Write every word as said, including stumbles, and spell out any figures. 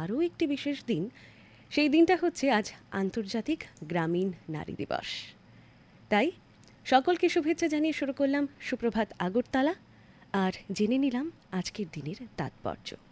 আরও একটি বিশেষ দিন। সেই দিনটা হচ্ছে আজ আন্তর্জাতিক গ্রামীণ নারী দিবস। তাই সকলকে শুভেচ্ছা জানিয়ে শুরু করলাম সুপ্রভাত আগরতলা, আর জেনে নিলাম আজকের দিনের তাৎপর্য।